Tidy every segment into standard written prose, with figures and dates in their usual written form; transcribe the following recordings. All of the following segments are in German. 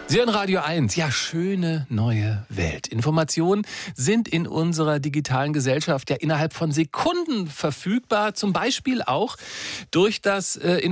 Sie hören Radio 1. Ja, schöne neue Welt. Informationen sind in unserer digitalen Gesellschaft ja innerhalb von Sekunden verfügbar. Zum Beispiel auch durch das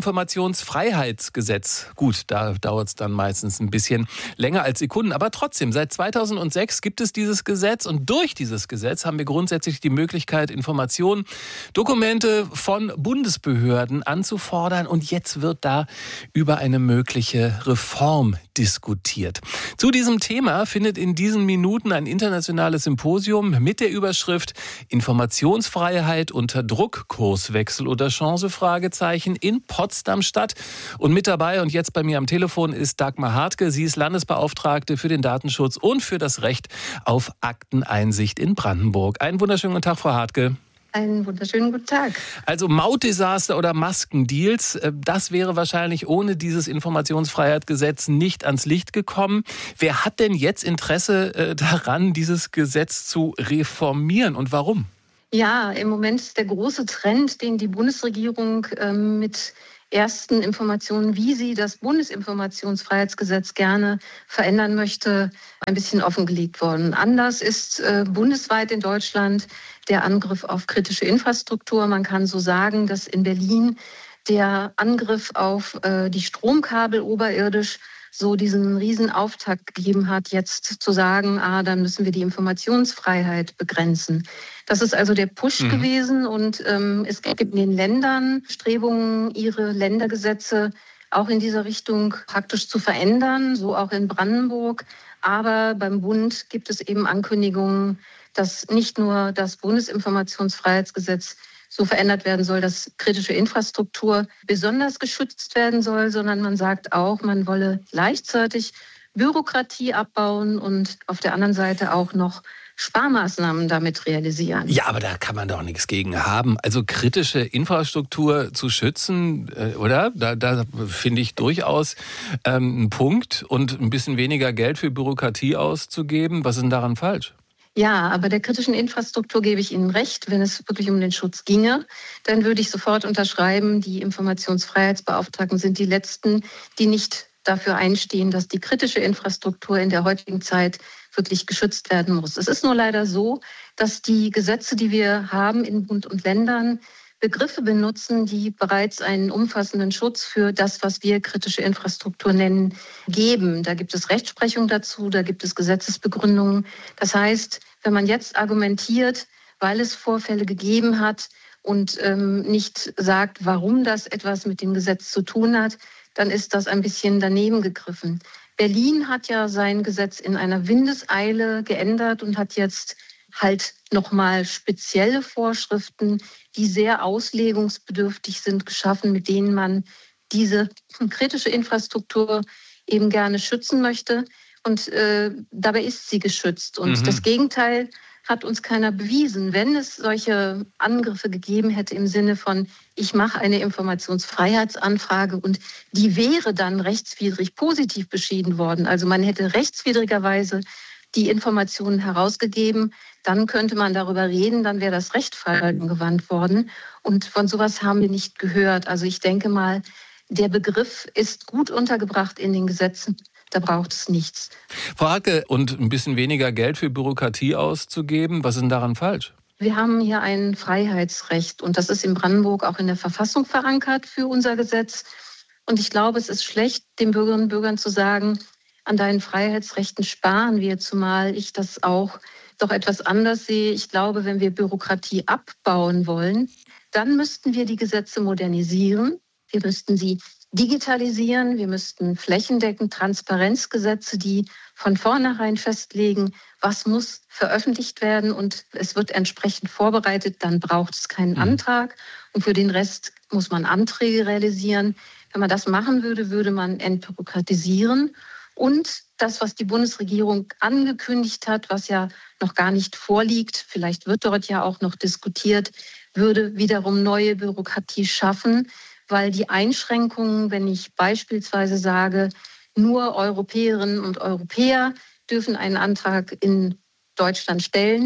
Informationsfreiheitsgesetz. Gut, da dauert es dann meistens ein bisschen länger als Sekunden. Aber trotzdem, seit 2006 gibt es dieses Gesetz. Und durch dieses Gesetz haben wir grundsätzlich die Möglichkeit, Informationen, Dokumente von Bundesbehörden anzufordern. Und jetzt wird da über eine mögliche Reform diskutiert. Zu diesem Thema findet in diesen Minuten ein internationales Symposium mit der Überschrift Informationsfreiheit unter Druck, Kurswechsel oder Chance? Fragezeichen in Potsdam statt. Und mit dabei und jetzt bei mir am Telefon ist Dagmar Hartke. Sie ist Landesbeauftragte für den Datenschutz und für das Recht auf Akteneinsicht in Brandenburg. Einen wunderschönen guten Tag, Frau Hartke. Einen wunderschönen guten Tag. Also Mautdesaster oder Maskendeals, das wäre wahrscheinlich ohne dieses Informationsfreiheitsgesetz nicht ans Licht gekommen. Wer hat denn jetzt Interesse daran, dieses Gesetz zu reformieren und warum? Ja, im Moment ist der große Trend, den die Bundesregierung mit ersten Informationen, wie sie das Bundesinformationsfreiheitsgesetz gerne verändern möchte, ein bisschen offengelegt worden. Anders ist bundesweit in Deutschland der Angriff auf kritische Infrastruktur. Man kann so sagen, dass in Berlin der Angriff auf die Stromkabel oberirdisch so diesen riesen Auftakt gegeben hat, jetzt zu sagen, dann müssen wir die Informationsfreiheit begrenzen. Das ist also der Push gewesen und es gibt in den Ländern Strebungen, ihre Ländergesetze auch in dieser Richtung praktisch zu verändern, so auch in Brandenburg. Aber beim Bund gibt es eben Ankündigungen, dass nicht nur das Bundesinformationsfreiheitsgesetz so verändert werden soll, dass kritische Infrastruktur besonders geschützt werden soll, sondern man sagt auch, man wolle gleichzeitig Bürokratie abbauen und auf der anderen Seite auch noch Sparmaßnahmen damit realisieren. Ja, aber da kann man doch nichts gegen haben. Also kritische Infrastruktur zu schützen, oder? Da finde ich durchaus einen Punkt und ein bisschen weniger Geld für Bürokratie auszugeben. Was ist denn daran falsch? Ja, aber der kritischen Infrastruktur gebe ich Ihnen recht. Wenn es wirklich um den Schutz ginge, dann würde ich sofort unterschreiben, die Informationsfreiheitsbeauftragten sind die Letzten, die nicht dafür einstehen, dass die kritische Infrastruktur in der heutigen Zeit wirklich geschützt werden muss. Es ist nur leider so, dass die Gesetze, die wir haben in Bund und Ländern, Begriffe benutzen, die bereits einen umfassenden Schutz für das, was wir kritische Infrastruktur nennen, geben. Da gibt es Rechtsprechung dazu, da gibt es Gesetzesbegründungen. Das heißt, wenn man jetzt argumentiert, weil es Vorfälle gegeben hat und nicht sagt, warum das etwas mit dem Gesetz zu tun hat, dann ist das ein bisschen daneben gegriffen. Berlin hat ja sein Gesetz in einer Windeseile geändert und hat jetzt halt nochmal spezielle Vorschriften, die sehr auslegungsbedürftig sind, geschaffen, mit denen man diese kritische Infrastruktur eben gerne schützen möchte. Und dabei ist sie geschützt. Und das Gegenteil hat uns keiner bewiesen. Wenn es solche Angriffe gegeben hätte im Sinne von, ich mache eine Informationsfreiheitsanfrage und die wäre dann rechtswidrig positiv beschieden worden, also man hätte rechtswidrigerweise die Informationen herausgegeben, dann könnte man darüber reden, dann wäre das Rechtfall angewandt worden. Und von sowas haben wir nicht gehört. Also ich denke mal, der Begriff ist gut untergebracht in den Gesetzen. Da braucht es nichts. Frau Hartke, und ein bisschen weniger Geld für Bürokratie auszugeben, was ist denn daran falsch? Wir haben hier ein Freiheitsrecht und das ist in Brandenburg auch in der Verfassung verankert für unser Gesetz. Und ich glaube, es ist schlecht, den Bürgerinnen und Bürgern zu sagen, an deinen Freiheitsrechten sparen wir, zumal ich das auch doch etwas anders sehe. Ich glaube, wenn wir Bürokratie abbauen wollen, dann müssten wir die Gesetze modernisieren. Wir müssten sie digitalisieren. Wir müssten flächendeckend Transparenzgesetze, die von vornherein festlegen, was muss veröffentlicht werden und es wird entsprechend vorbereitet. Dann braucht es keinen Antrag und für den Rest muss man Anträge realisieren. Wenn man das machen würde, würde man entbürokratisieren. Und das, was die Bundesregierung angekündigt hat, was ja noch gar nicht vorliegt, vielleicht wird dort ja auch noch diskutiert, würde wiederum neue Bürokratie schaffen, weil die Einschränkungen, wenn ich beispielsweise sage, nur Europäerinnen und Europäer dürfen einen Antrag in Deutschland stellen,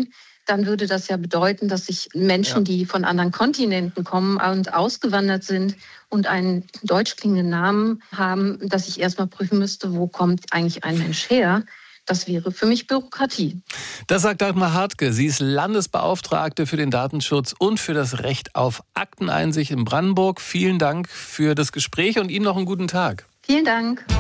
dann würde das ja bedeuten, dass sich Menschen, die von anderen Kontinenten kommen und ausgewandert sind und einen deutsch klingenden Namen haben, dass ich erstmal prüfen müsste, wo kommt eigentlich ein Mensch her. Das wäre für mich Bürokratie. Das sagt Dagmar Hartke. Sie ist Landesbeauftragte für den Datenschutz und für das Recht auf Akteneinsicht in Brandenburg. Vielen Dank für das Gespräch und Ihnen noch einen guten Tag. Vielen Dank.